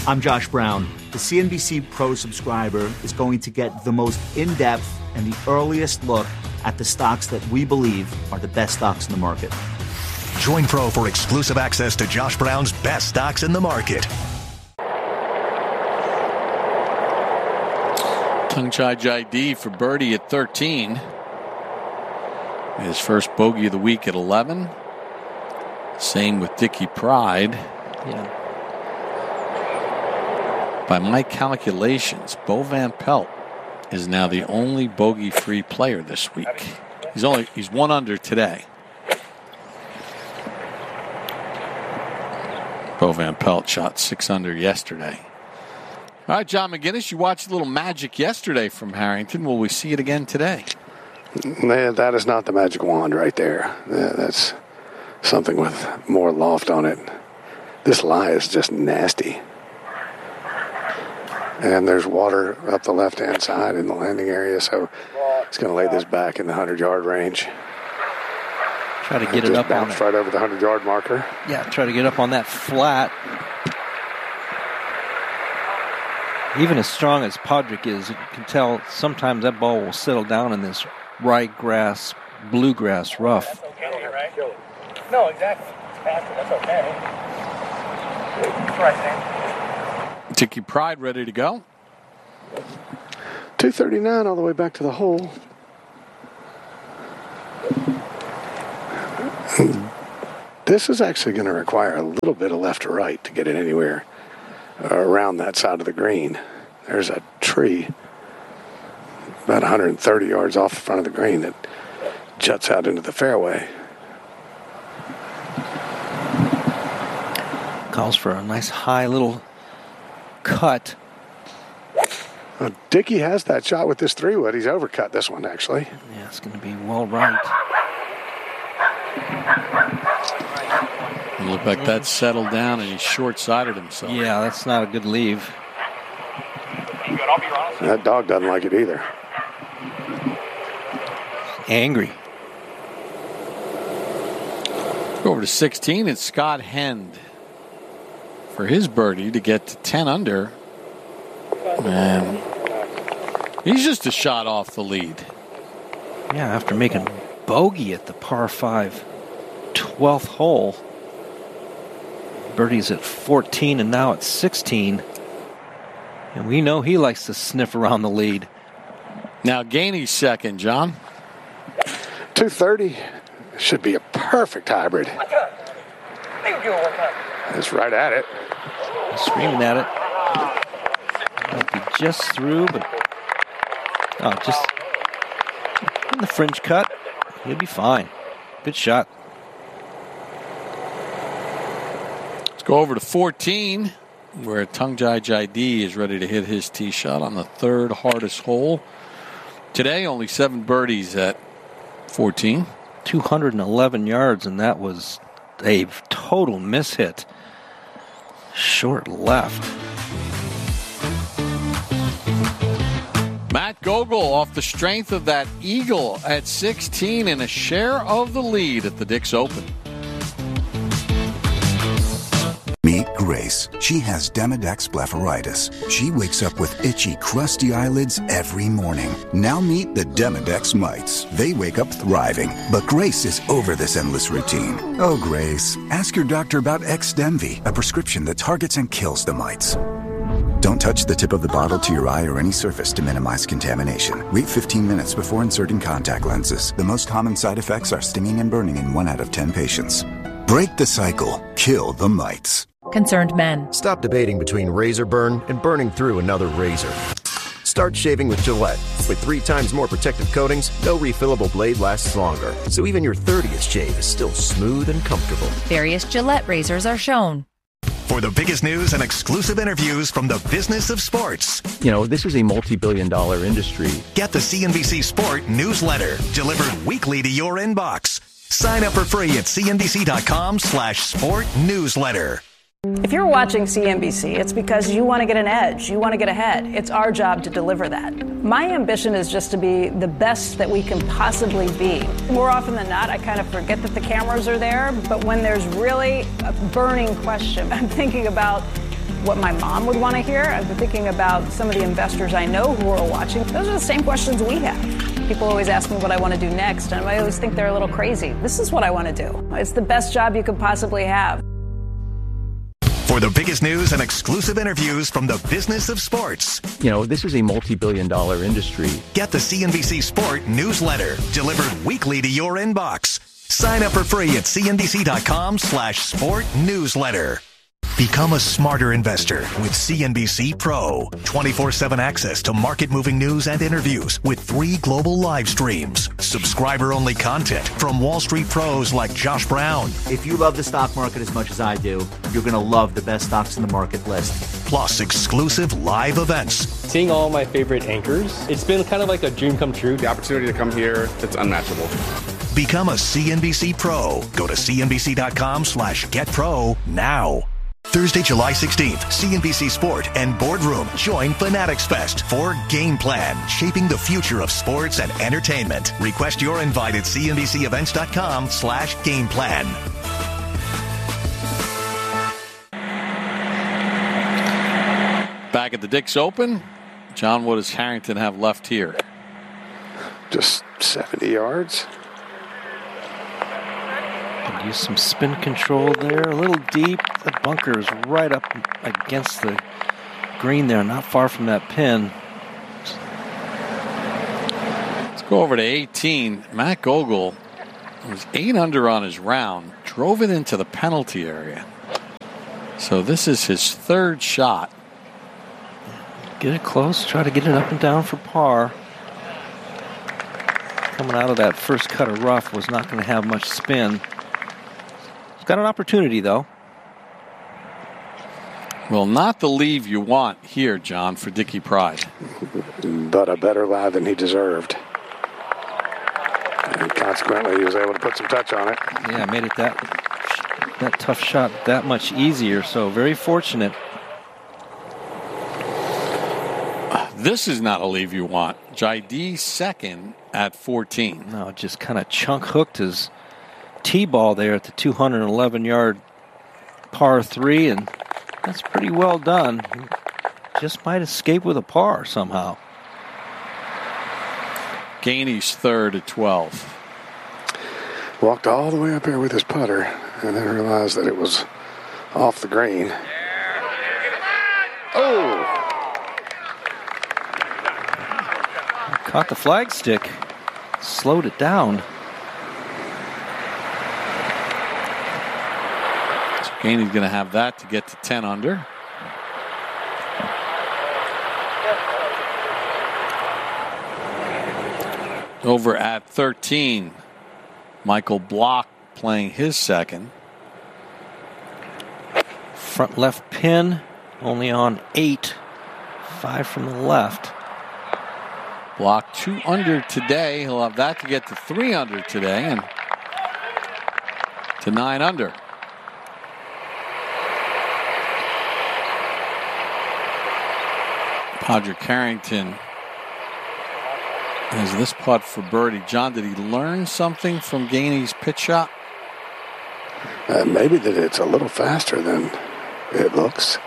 I'm Josh Brown. The CNBC Pro subscriber is going to get the most in-depth and the earliest look at the stocks that we believe are the best stocks in the market. Join Pro for exclusive access to Josh Brown's best stocks in the market. Tung Chai Jai for birdie at 13. His first bogey of the week at 11. Same with Dickie Pride. Yeah. By my calculations, Bo Van Pelt is now the only bogey-free player this week. He's one under today. Bo Van Pelt shot 6 under yesterday. All right, John McGinnis, you watched a little magic yesterday from Harrington. Will we see it again today? That is not the magic wand right there. That's something with more loft on it. This lie is just nasty. And there's water up the left-hand side in the landing area, so it's going to lay this back in the 100-yard range. Try to get it up on it. Right over the 100-yard marker. Yeah, try to get up on that flat. Even as strong as Podrick is, you can tell sometimes that ball will settle down in this ryegrass, bluegrass rough. That's okay, right? No, exactly. It's faster. That's okay. That's right, Sam. Dickie Pride ready to go. 239 all the way back to the hole. This is actually going to require a little bit of left to right to get it anywhere around that side of the green. There's a tree about 130 yards off the front of the green that juts out into the fairway. Calls for a nice high little cut. Well, Dickie has that shot with this 3-wood. He's overcut this one, actually. Yeah, it's going to be well right. It looked like that settled down and he short-sided himself. Yeah, that's not a good leave. That dog doesn't like it either. Angry. Go over to 16. It's Scott Hend for his birdie to get to 10 under. And he's just a shot off the lead. Yeah, after making bogey at the par 5 12th hole. Birdie's at 14 and now at 16. And we know he likes to sniff around the lead. Now Gainey's second, John. 230 should be a perfect hybrid. It's right at it. Screaming at it. Might be just through, but just in the fringe cut. He'll be fine. Good shot. Let's go over to 14, where Tung Chai Jai is ready to hit his tee shot on the third hardest hole. Today, only 7 birdies at 14. 211 yards, and that was a total mishit. Short left. Matt Gogol off the strength of that eagle at 16 and a share of the lead at the Dix Open. Meet Grace. She has Demodex blepharitis. She wakes up with itchy, crusty eyelids every morning. Now meet the Demodex mites. They wake up thriving, but Grace is over this endless routine. Oh, Grace, ask your doctor about Xdemvy, a prescription that targets and kills the mites. Don't touch the tip of the bottle to your eye or any surface to minimize contamination. Wait 15 minutes before inserting contact lenses. The most common side effects are stinging and burning in 1 out of 10 patients. Break the cycle. Kill the mites. Concerned men. Stop debating between razor burn and burning through another razor. Start shaving with Gillette. With 3 times more protective coatings, no refillable blade lasts longer. So even your 30th shave is still smooth and comfortable. Various Gillette razors are shown. For the biggest news and exclusive interviews from the business of sports. You know, this is a multi-billion-dollar industry. Get the CNBC Sport newsletter delivered weekly to your inbox. Sign up for free at cnbc.com/sport newsletter. If you're watching CNBC, it's because you want to get an edge. You want to get ahead. It's our job to deliver that. My ambition is just to be the best that we can possibly be. More often than not, I kind of forget that the cameras are there. But when there's really a burning question, I'm thinking about what my mom would want to hear. I've been thinking about some of the investors I know who are watching. Those are the same questions we have. People always ask me what I want to do next, and I always think they're a little crazy. This is what I want to do. It's the best job you could possibly have. For the biggest news and exclusive interviews from the business of sports. You know, this is a multi-billion-dollar industry. Get the CNBC Sport newsletter delivered weekly to your inbox. Sign up for free at cnbc.com/sport newsletter. Become a smarter investor with CNBC Pro. 24/7 access to market-moving news and interviews with 3 global live streams. Subscriber-only content from Wall Street pros like Josh Brown. If you love the stock market as much as I do, you're going to love the best stocks in the market list. Plus exclusive live events. Seeing all my favorite anchors, it's been kind of like a dream come true. The opportunity to come here, it's unmatchable. Become a CNBC Pro. Go to cnbc.com/getpro now. Thursday, July 16th, CNBC Sport and Boardroom join Fanatics Fest for Game Plan, shaping the future of sports and entertainment. Request your invite at cnbcevents.com/gameplan. Back at the Dix Open, John, what does Harrington have left here? Just 70 yards. Use some spin control there, a little deep. The bunker is right up against the green there, not far from that pin. Let's go over to 18. Matt Gogol was 8 under on his round, drove it into the penalty area. So this is his 3rd shot. Get it close, try to get it up and down for par. Coming out of that first cut of rough was not going to have much spin. Got an opportunity, though. Well, not the leave you want here, John, for Dickie Pride. But a better lie than he deserved. And consequently, he was able to put some touch on it. Yeah, made it that tough shot that much easier, so very fortunate. This is not a leave you want. Jaidi second at 14. No, just kind of chunk hooked his T-ball there at the 211-yard par 3, and that's pretty well done. Just might escape with a par somehow. Gainey's 3rd at 12. Walked all the way up here with his putter, and then realized that it was off the green. Oh! Caught the flagstick, slowed it down. Gainey's going to have that to get to 10 under. Over at 13, Michael Block playing his 2nd. Front left pin, only on 8. 5 from the left. Block 2 under today. He'll have that to get to 3 under today and to 9 under. Padraig Harrington has this putt for birdie. John, did he learn something from Gainey's pitch shot? Maybe that it's a little faster than it looks.